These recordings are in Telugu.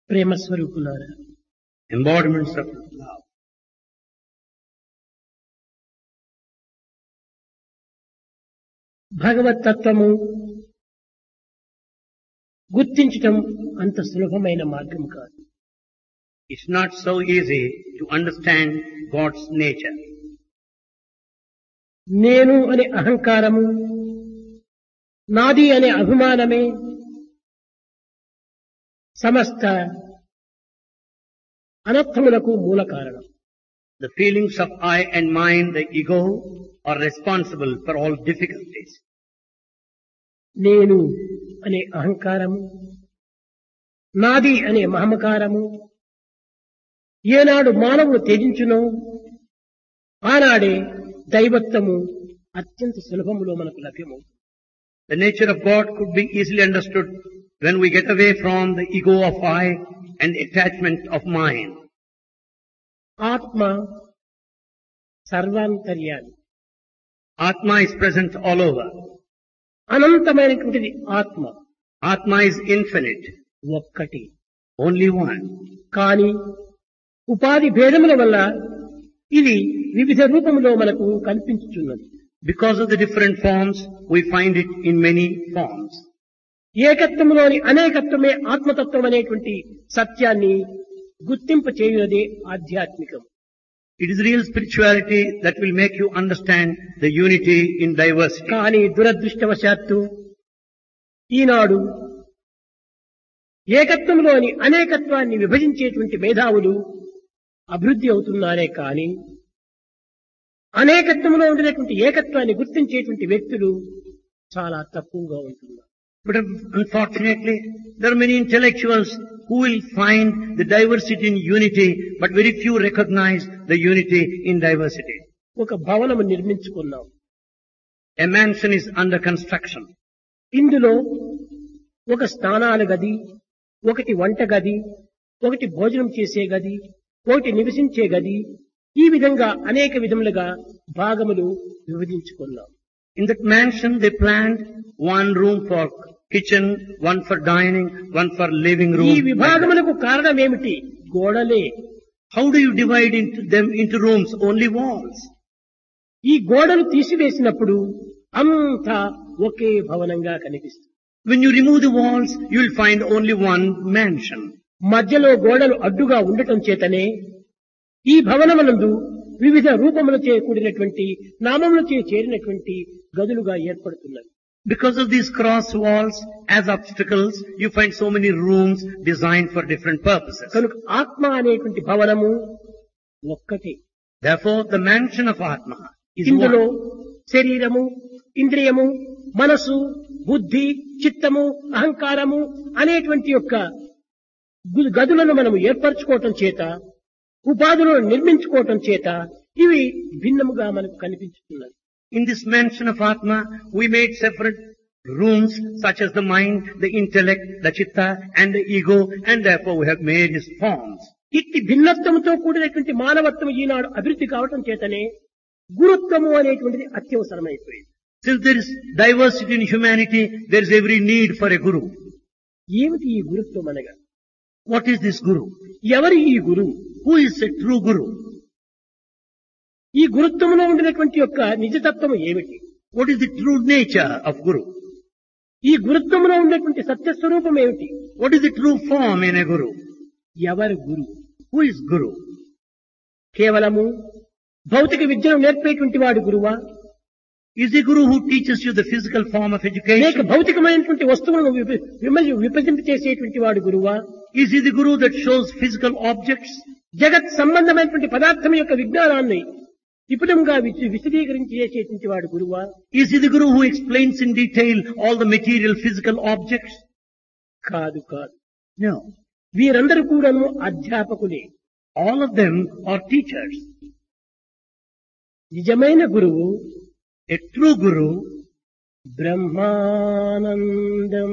ప్రేమ స్వరూపులారా, embodiments of love. భగవత్ తత్వము గుర్తించటం అంత సులభమైన మార్గం కాదు. It's not so easy to understand God's nature. నేను అనే అహంకారము, నాది అనే అభిమానమే సమస్త అనర్థములకు మూల కారణం. The feelings of I and mine, the ego, are responsible for all difficulties. నేను అనే అహంకారము, నాది అనే మమకారము ఏనాడు మానవుడు త్యజించునో ఆనాడే దైవత్వము అత్యంత సులభములో మనకు లభ్యమవుతుంది. The nature of God could be easily understood when we get away from the ego of I and the attachment of mine. ఆత్మ సర్వాంతర్యామి, Atma is present all over. అనంతమైనటువంటిది ఆత్మ, Atma is infinite, ఒక్కటి. only one. కాని ఉపాధి భేదముల వల్ల ఇది వివిధ రూపములో మనకు కనిపించుచున్నది. Because of the different forms, we find it in many forms. ఏకత్వములోని అనేకత్వమే ఆత్మతత్వం అనేటువంటి సత్యాన్ని గుర్తింప చేయునదే ఆధ్యాత్మికం. It is real spirituality that will make you understand the unity in diversity. కానీ దురదృష్టవశాత్తు ఈనాడు ఏకత్వంలోని అనేకత్వాన్ని విభజించేటువంటి మేధావులు అభివృద్ధి అవుతున్నారే కానీ అనేకత్వంలో ఉండినటువంటి ఏకత్వాన్ని గుర్తించేటువంటి వ్యక్తులు చాలా తక్కువగా ఉంటున్నారు. But unfortunately, there are many intellectuals who will find the diversity in unity, but very few recognize the unity in diversity. ఒక భవనము నిర్మించుకున్నాం. A mansion is under construction. ఇందులో ఒక స్నానాల గది, ఒకటి వంట గది, ఒకటి భోజనం చేసే గది, ఒకటి నివసించే గది, ఈ విధంగా అనేక విధములుగా భాగములు విభజించుకున్నాం. In that mansion, they planned one room for kitchen, one for dining, one for living ఈ room. విభాగములకు కారణం ఏమిటి? గోడలే. How do you divide them into rooms? Only walls. ఈ గోడలు తీసివేసినప్పుడు అంతా ఒకే భవనంగా కనిపిస్తుంది. When you remove the walls, you will find only one mansion. మధ్యలో గోడలు అడ్డుగా ఉండటం చేతనే ఈ భవనమునందు వివిధ రూపములచే కూడినటువంటి నామములచే చేరినటువంటి గదులుగా ఏర్పడుతున్నది. Because of these cross walls as obstacles, you find so many rooms designed for different purposes. కనుక ఆత్మ అనేటువంటి భవనము ఒక్కటే. Therefore, the mansion of Atma is ఇందులో one. శరీరము, ఇంద్రియము, మనసు, బుద్ధి, చిత్తము, అహంకారము అనేటువంటి యొక్క గదులను మనము ఏర్పరచుకోవటం చేత, ఉపాధులను నిర్మించుకోవటం చేత ఇవి భిన్నముగా మనకు కనిపించుతున్నది. In this mansion of Atma, we made separate rooms such as the mind, the intellect, the chitta and the ego, and therefore we have made these forms. ఇట్టి భిన్నత్వముతో కూడినటువంటి మానవత్వం ఈనాడు అభివృద్ధి కావటం చేతనే గురుత్వము అనేటువంటిది అత్యవసరమైపోయింది. Since there is diversity in humanity, there is every need for a guru. ఏమిటి ఈ గురుత్వం అనగా? What is this guru? ఎవరు ఈ గురువు? Who is a true guru? ఈ గురుత్వములో ఉండినటువంటి యొక్క నిజతత్వము ఏమిటి? What is the true nature of guru? ఈ గురుత్వములో ఉండేటువంటి సత్యస్వరూపం ఏమిటి? What is the true form in a guru? ఎవరు గురువు? Who is guru? కేవలము భౌతిక విద్యను నేర్పేటువంటి వాడు గురువా? Is the guru who teaches you the physical form of లేక education? భౌతికమైనటువంటి వస్తువులను విభజింపచేసేటువంటి వాడు గురువా? Is he the guru that shows physical objects? జగత్ సంబంధమైనటువంటి పదార్థం యొక్క విజ్ఞానాన్ని విపులంగా విశదీకరించి చేసేటువంటి వాడు గురువా? Is he the guru who explains in detail all the material physical objects? కాదు కాదు. No. వీరందరూ కూడాను అధ్యాపకులే. All of them are teachers. నిజమైన గురువు A true guru బ్రహ్మానందం.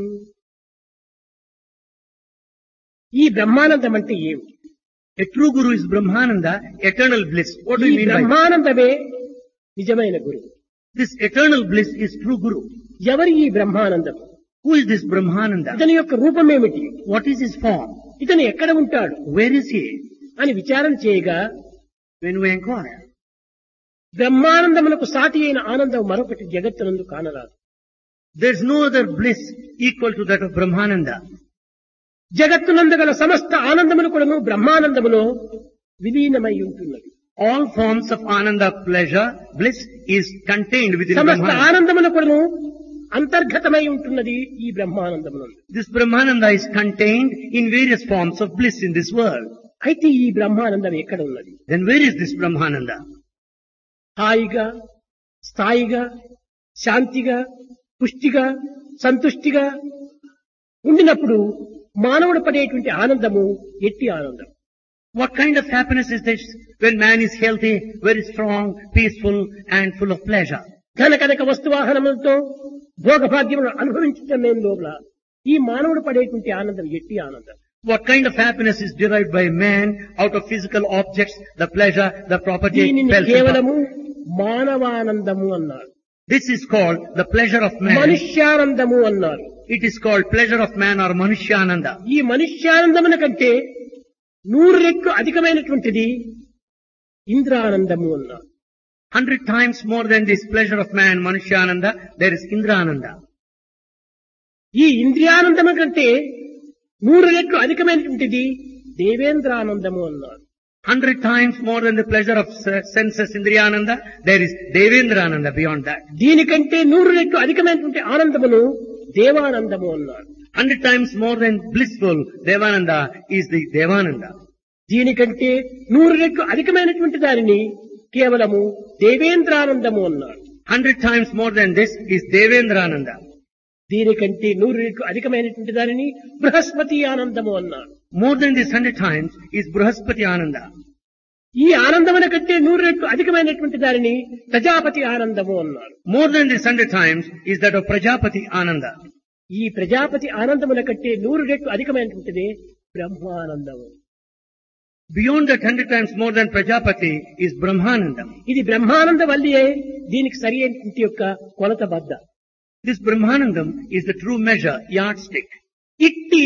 ఈ బ్రహ్మానందం అంటే ఏమిటి? A true guru is Brahmananda, eternal bliss. What do ఈ you mean by బ్రహ్మానందమే నిజమైన గురువు. this? Eternal bliss is true guru. ఎవరి ఈ Brahmanandam? Who is this Brahmananda? ఇతని యొక్క రూపం ఏమిటి? What is his form? ఇతను ఎక్కడ ఉంటాడు Where is he? అని విచారణ చేయగా When we inquire, బ్రహ్మానందమునకు సాటి అయిన ఆనందం మరొకటి జగత్తునందు కానరాదు. there's no other bliss equal to that of Brahmananda. జగత్తునందు గల సమస్త ఆనందములు కూడాను బ్రహ్మానందములో విలీనమై ఉంటున్నది. All forms of Ananda pleasure, bliss is contained within సమస్త Brahmananda. ఆనందములు కూడాను అంతర్గతమై ఉంటున్నది ఈ బ్రహ్మానందమునందు. This Brahmananda is contained in various forms of bliss in this world. అయితే ఈ బ్రహ్మానందం ఎక్కడ ఉన్నది? Then where is this Brahmananda? హాయిగా, స్థాయిగా, శాంతిగా, పుష్టిగా, సంతుష్టిగా ఉండినప్పుడు మానవుడు పడేటువంటి ఆనందము ఎట్టి ఆనందం. What kind of happiness is this when man is healthy, very strong, peaceful and full of pleasure? ఘనకనక వస్తువాహనములతో భోగభాగ్యములను అనుభవించటం లోపల ఈ మానవుడు పడేటువంటి ఆనందం ఎట్టి ఆనందం. What kind of happiness is derived by man out of physical objects, the pleasure, the property, దీనిని wealth, and కేవలము మానవానందము అన్నారు, this is called the pleasure of man. మనుష్యానందము అన్నారు. It is called pleasure of man or Manushyananda. ఈ మనుష్యానందమున కంటే 100 రెట్లు అధికమైనటువంటిది ఇంద్రానందము అన్నారు. 100 times more than this pleasure of man, Manushyananda, there is Indrananda. ఈ ఇంద్రియానందము కంటే 100 రెట్లు అధికమైనటువంటిది దేవేంద్రానందము అన్నారు. 100 times more than the pleasure of senses, Indriyananda, there is Devendrananda beyond that. దీనికంటే 100 రెట్లు అధికమైనటువంటి ఆనందమును దేవానందము అన్నారు. 100 times more than blissful Devananda is the Devananda. దీనికంటే 100 రెట్లు అధికమైనటువంటి దానిని కేవలము దేవేంద్రానందము అన్నారు. 100 times more than this is Devendrananda. దీనికంటే 100 రెట్లు అధికమైనటువంటి దానిని బృహస్పతి ఆనందము అన్నారు. More than this 100 times is Bruhaspati Ananda. ఈ ఆనందమున కంటే 100 రెట్లు అధికమైనటువంటి దానిని ప్రజాపతి ఆనందము అన్నారు. More than this 100 times is that of Prajapati Ananda. ఈ ప్రజాపతి ఆనందమున కంటే 100 రెట్లు అధికమైనటువంటిది Brahmanandam. Beyond that 100 times more than Prajapati is Brahmananda. ఇది బ్రహ్మానంద వల్లియే దీనికి సరి అయినటువంటి యొక్క కొలత బద్ద. This Brahmanandam is the true measure, yardstick. ఇట్టి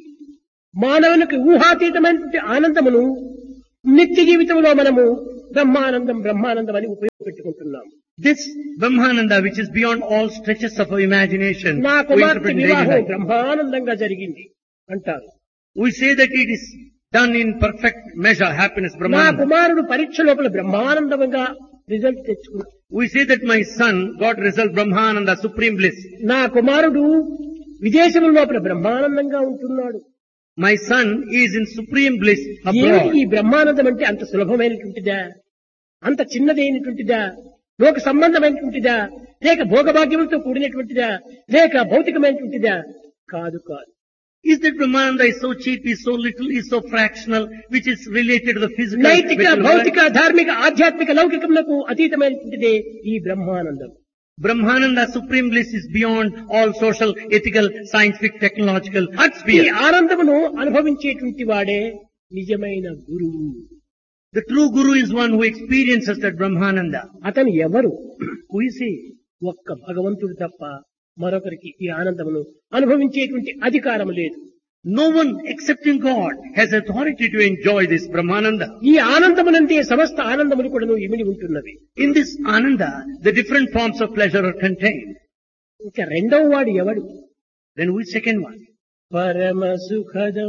మానవునికి ఊహాతీతమైనటువంటి ఆనందమును నిత్య జీవితంలో మనము బ్రహ్మానందం బ్రహ్మానందం అని ఉపయోగపెట్టుకుంటున్నాము. This Brahmananda, which is beyond all stretches of our imagination, నా we కుమార్తె interpret in daily వివాహం life. బ్రహ్మానందంగా జరిగింది అంటారు. We say that it is done in perfect measure, happiness, నా Brahmananda. కుమారుడు పరీక్ష లోపల బ్రహ్మానందంగా రిజల్ట్ తెచ్చుకున్నాడు. We say that my son got result Brahmananda, supreme bliss. నా కుమారుడు విదేశం లోపల బ్రహ్మానందంగా ఉంటున్నాడు. My son is in supreme bliss ఏమిటి abroad. ఈ బ్రహ్మానందం అంటే అంత సులభమైనటువంటిదా, అంత చిన్నదైనటువంటిదా, లోక సంబంధమైనటువంటిదా, లేక భోగభాగ్యములతో కూడినటువంటిదా, లేక భౌతికమైనటువంటిదా? కాదు కాదు. Is that Brahmananda is so cheap, is so little, is so fractional, which is related to the physical, నైతిక spiritual భౌతిక world? ధార్మిక ఆధ్యాత్మిక లౌకికములకు అతీతమైనటువంటిదే ఈ Brahmanandam. Brahmananda, supreme bliss is beyond all social, ethical, scientific, technological ఈ sphere. ఆనందమును అనుభవించేటువంటి వాడే నిజమైన గురువు. The true Guru is one who experiences that Brahmananda. అతను ఎవరు? Who is he? ఒక్క భగవంతుడు తప్ప మరొకరికి ఈ ఆనందమును అనుభవించేటువంటి అధికారం లేదు. No one excepting God has authority to enjoy this Brahmananda. ఈ ఆనందమునందే సమస్త ఆనందములు కూడా ఇమిడి ఉంటున్నవి. In this Ananda, the different forms of pleasure are contained. ఇంకా రెండవ వాడు ఎవడు? Then who is second one? పరమ సుఖదం.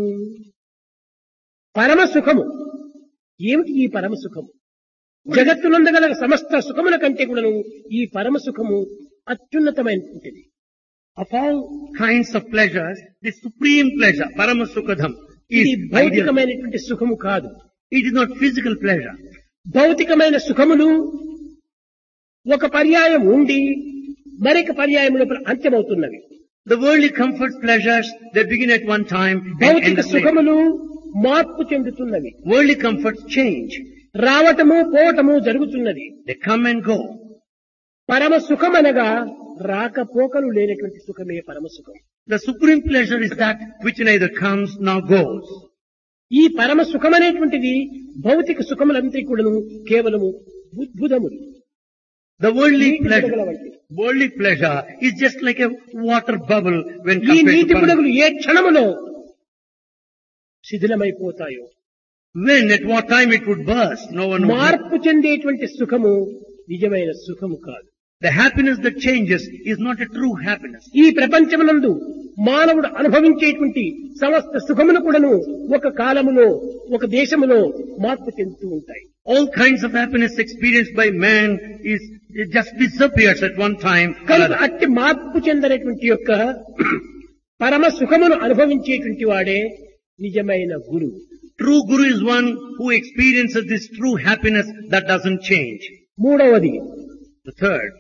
పరమ సుఖము ఏమిటి? ఈ పరమ సుఖము జగత్తునందగల సమస్త సుఖముల కంటే కూడాను ఈ పరమ సుఖము అత్యున్నతమైనటువంటిది. Of all kinds of pleasures, the supreme pleasure, Paramasukadham, ఇది is ideal. భౌతికమైనటువంటి సుఖము కాదు. It is not physical pleasure. భౌతికమైన సుఖములు ఒక పర్యాయం ఉండి మరొక పర్యాయం లోపల అంత్యమవుతున్నవి. The worldly comfort pleasures, they begin at one time and end భౌతిక later. సుఖములు మార్పు చెందుతున్నవి. Worldly comforts change. రావటము పోవటము జరుగుతున్నది. They come and go. పరమ సుఖమనగా రాకపోకలు లేనటువంటి సుఖమే పరమ సుఖం. The supreme pleasure is that which neither comes nor goes. ఈ పరమ సుఖమనేటువంటిది భౌతిక సుఖములంతా కూడాను కేవలము బుద్భుదములు. The worldly నీటి pleasure, బుడగల వంటి. worldly pleasure is just like a water bubble when ఈ compared నీటి to Param. బుడగలు ఏ క్షణములో శిథిలమైపోతాయో, When, at what time it would burst, no one would know. మార్పు చెందేటువంటి సుఖము నిజమైన సుఖము కాదు. The happiness that changes is not a true happiness. ఈ ప్రపంచమునందు మానవుడు అనుభవించేటువంటి సమస్త సుఖములు కూడాను ఒక కాలములో ఒక దేశములో మార్పు చెందుతూ ఉంటాయి. All kinds of happiness experienced by man it just disappears at one time or కనుక other. అట్టి మార్పు చెందనటువంటి యొక్క పరమ సుఖమును అనుభవించేటువంటి వాడే నిజమైన గురువు. True Guru is one who experiences this true happiness that doesn't change. మూడవది The third,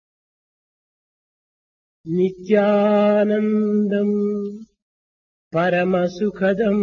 నిత్యానందం పరమ సుఖదం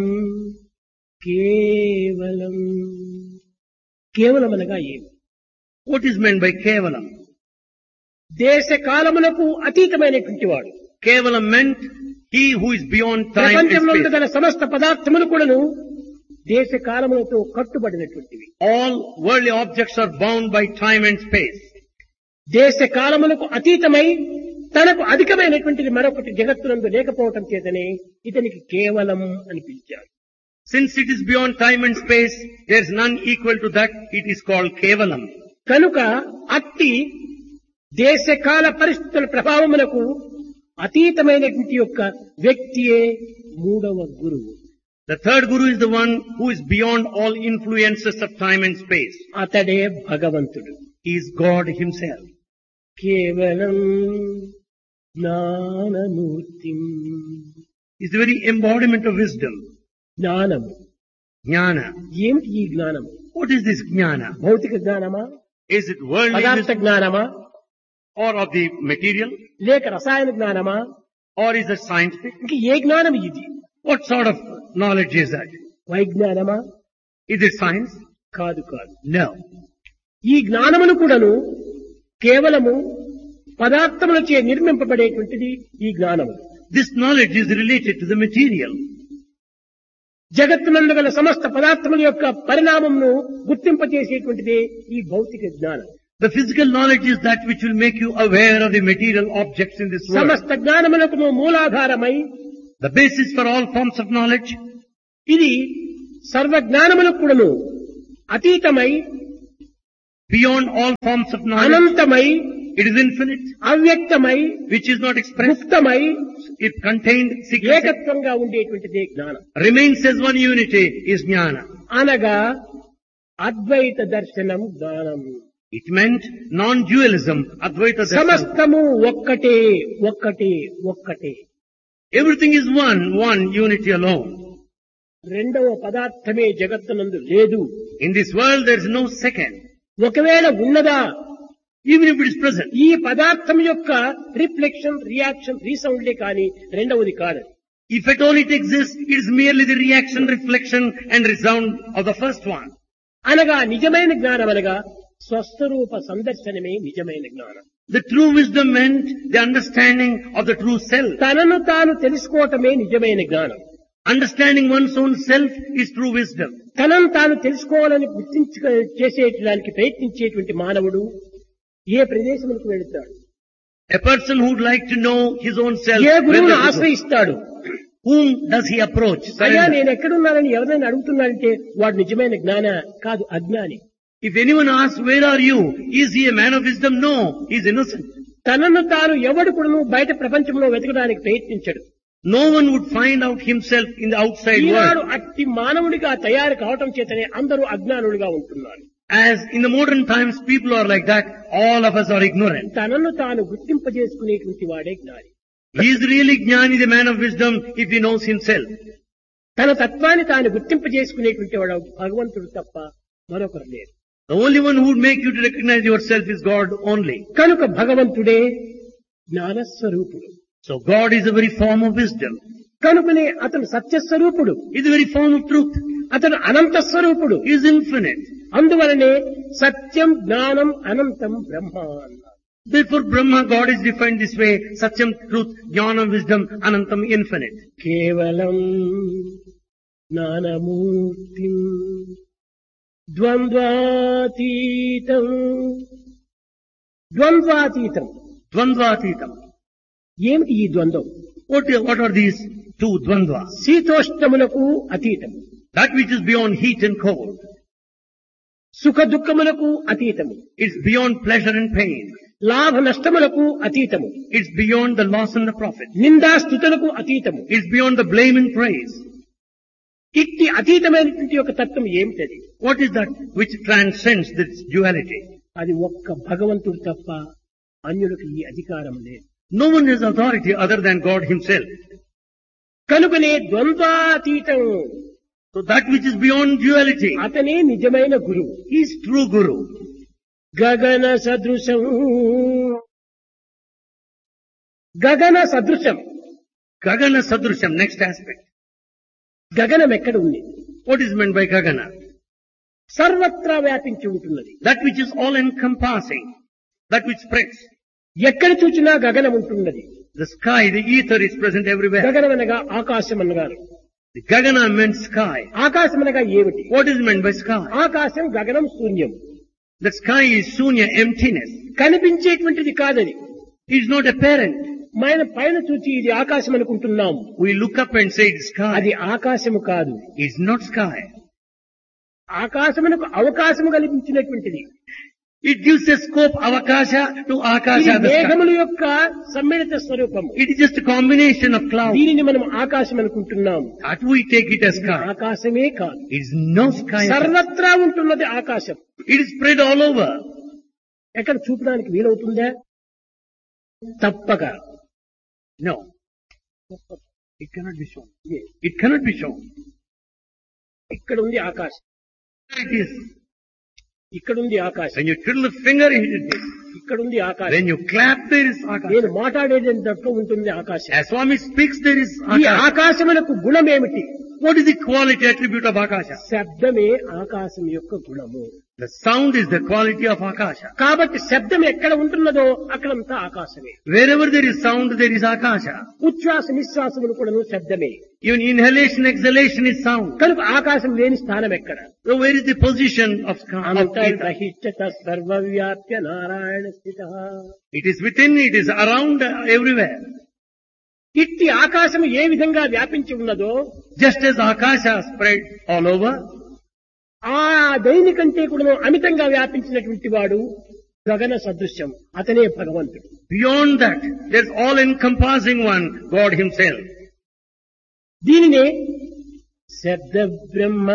కేవలం. కేవలం అనగా ఏమి? what is meant by Kevalam? దేశ కాలములకు అతీతమైనటువంటి వాడు. Kevalam meant he who is beyond time and ప్రపంచంలో space. గల సమస్త పదార్థములు కూడాను దేశ కాలములతో కట్టుబడినటువంటివి. All worldly objects are bound by time and space. దేశ కాలములకు అతీతమై తనకు అధికమైనటువంటిది మరొకటి జగత్తునందు లేకపోవటం చేతనే ఇతనికి కేవలం అని పిలిచారు. Since it is beyond time and space, there is none equal to that. It is called Kevalam. కనుక అట్టి దేశకాల పరిస్థితుల ప్రభావమునకు అతీతమైనటువంటి యొక్క వ్యక్తియే మూడవ గురువు. The third Guru is the one who is beyond all influences of time and space. అతడే భగవంతుడు. He is God himself. కేవలం Gnanamurthy. He is the very embodiment of wisdom. జ్ఞానం Jnana. ఏమిటి? ఈ జ్ఞానం What is this Jnana? భౌతిక జ్ఞానమా, Is it worldly పదార్థ wisdom జ్ఞానమా, or of the material? లేక రసాయన జ్ఞానమా, Or is it scientific? ఇంక ఏ జ్ఞానం ఇది? What sort of knowledge is that? వైజ్ఞానమా? Is it science? కాదు కాదు. No. ఈ జ్ఞానమును కూడాను కేవలము పదార్థములచే నిర్మింపబడేటువంటిది ఈ జ్ఞానము. This knowledge is related to the material. జగత్తునందు గల సమస్త పదార్థముల యొక్క పరిణామమును గుర్తింపచేసేటువంటిదే ఈ భౌతిక జ్ఞానం. The physical knowledge is that which will make you aware of the material objects in this world. సమస్త జ్ఞానములకు మూలాధారమై The basis for all forms of knowledge. ఇది సర్వ జ్ఞానములకు కూడాను అతీతమై Beyond all forms of knowledge. అనంతమై It is infinite, అవ్యక్తమై which is not expressed. గుప్తమై It contained secrecy. ఏకత్వంగా ఉండేటువంటిదే జ్ఞానం. Remains as one unity is Jnana. అనగా అద్వైత దర్శనం జ్ఞానం. It meant non-dualism, Advaita Darshan. సమస్తము ఒక్కటే ఒక్కటే ఒక్కటే. Everything is one unity alone. రెండవ పదార్థమే జగత్తునందు లేదు. In this world there is no second, ఒకవేళ ఉన్నదా, even if it is present. ఈ పదార్థం యొక్క రిఫ్లెక్షన్, రియాక్షన్, రీసౌండ్లే కానీ రెండవది కాదు. If at all it exists, it is merely the reaction, reflection and resound of the first one. అనగా నిజమైన జ్ఞానం అనగా స్వస్వరూప సందర్శనమే నిజమైన జ్ఞానం. The true wisdom meant the understanding of the true self. తనను తాను తెలుసుకోవటమే నిజమైన జ్ఞానం. Understanding one's own self is true wisdom. తనను తాను తెలుసుకోవాలని చేసేటానికి ప్రయత్నించేటువంటి మానవుడు ఏ ప్రదేశములకు వెళుతాడు? A person who would like to know his own self, A where గురువును does he go? ఆశ్రయిస్తాడు? Whom does he approach? అయ్యా Surrender. నేను ఎక్కడున్నానని ఎవరైనా అడుగుతున్నాడంటే వాడు నిజమైన జ్ఞాన కాదు, అజ్ఞాని. If anyone asks, where are you? Is he a man of wisdom? No, he is innocent. తనను తాను ఎవడు కూడాను బయట ప్రపంచంలో వెతకడానికి ప్రయత్నించడు. No one would find out himself in the outside Eenadu world. అట్టి మానవుడిగా తయారు కావటం చేతనే అందరూ అజ్ఞానులుగా ఉంటున్నారు. As in the modern times people are like that, all of us are ignorant. తనను తాను గుర్తింపజేసుకునేటువంటి వాడే జ్ఞాని. He is really Jnani, the man of wisdom, if he knows himself. తన తత్వాన్ని తాను గుర్తింపజేసుకునేటువంటి వాడు భగవంతుడు తప్ప మరొకరు లేరు. The only one who would make you to recognize yourself is God only. కనుక భగవంతుడే జ్ఞానస్వరూపుడు. So God is the very form of wisdom. కనుకనే అతను సత్యస్వరూపుడు, He is the very form of truth. అతను అనంత స్వరూపుడు. He is infinite. అందువలనే సత్యం జ్ఞానం అనంతం బ్రహ్మ అన్నారు. Therefore Brahma, God is defined this way: Satyam, truth, Jnanam, wisdom, Anantam, infinite. కేవలం జ్ఞానమూర్తి ద్వంద్వాతీతం. ద్వంద్వాతీతం Dvandvatitam. ఏమిటి? ఈ ద్వంద్వం What are these to dvandva. శీతోష్ణములకు అతీతము, That which is beyond heat and cold. సుఖ దుఃఖములకు అతీతము, It's beyond pleasure and pain. లాభ నష్టములకు అతీతము, It's beyond the loss and the profit. నిందాస్తుతులకు అతీతము. It's beyond the blame and praise. ఇట్టి అతీతమైనటువంటి ఒక తత్వం ఏమిటది? What is that which transcends this duality? అది ఒక్క భగవంతుడు తప్ప అన్యులకు ఈ అధికారం లేదు. No one has authority other than God himself. కనుకనే ద్వంద్వాతీతం, So that which is beyond duality, అతనే నిజమైన గురువు. he is true Guru. గగన సదృశం, గగన సదృశం. Gagana Sadrusham, next aspect. గగనం ఎక్కడ ఉంది? What is meant by Gagana? సర్వత్రా వ్యాపించి ఉంటున్నది. That which is all encompassing, that which spreads. ఎక్కడ చూచినా గగనం ఉంటున్నది. The sky, the ether is present everywhere. గగనం అనగా ఆకాశం అనగారు. The Gagana meant sky. ఆకాశం అనగా ఏమిటి? What is meant by sky? ఆకాశం గగనం శూన్యం, The sky is Sunya, emptiness. కనిపించేటువంటిది కాదది. It is not apparent. మన పైన చూచి ఇది ఆకాశం అనుకుంటున్నాం, We look up and say it's sky. అది ఆకాశము కాదు. It's not sky. ఆకాశమునకు అవకాశము కల్పించినటువంటిది. It gives a scope, avakasha, to ఇది akasha, the sky. మేఘముల యొక్క సమ్మిళిత స్వరూపము. It is just a combination of clouds. దీనిని మనం ఆకాశం అనుకుంటున్నాం. That we take it as sky. ఆకాశమే కాదు, It is no sky. at all. సర్వత్రా ఉంటున్నది ఆకాశం. It is spread all over. ఎక్కడ చూపడానికి వీలవుతుందా? తప్పక. No. It cannot be shown. It cannot be shown. ఇక్కడ ఉంది ఆకాశం, It is. ఇక్కడ ఉంది ఆకాశం, When you twiddle the finger, it is. ఇక్కడ ఉంది ఆకాశం. When you clap, there is నేను akasha. మాట్లాడేది దాంట్లో ఉంటుంది ఆకాశం. As Swami speaks, there is ఈ akasha. ఆకాశమునకు గుణం ఏమిటి? What is the quality attribute of akasha? శబ్దమే ఆకాశం యొక్క గుణము. The sound is the quality of akasha. కాబట్టి శబ్దం ఎక్కడ ఉంటున్నదో అక్కడంతా ఆకాశమే. Wherever there is sound, there is akasha. ఉచ్ఛ్వాస నిశ్వాసములు కూడాను శబ్దమే. Even inhalation, exhalation is sound. కనుక ఆకాశం లేని స్థానం ఎక్కడ? So where is the position of ether? అంతర్బహిష్ట సర్వవ్యాప్య Narayana స్థితః. It is within, it is around, everywhere. ఇట్టి ఆకాశం ఏ విధంగా వ్యాపించి ఉన్నదో Just as akasha spread all over, ఆ దైని కంటే కూడా అమితంగా వ్యాపించినటువంటి వాడు గగన సదృశ్యం, అతనే భగవంతుడు. beyond that, there's all-encompassing one, God himself. దీనినే శబ్ద బ్రహ్మ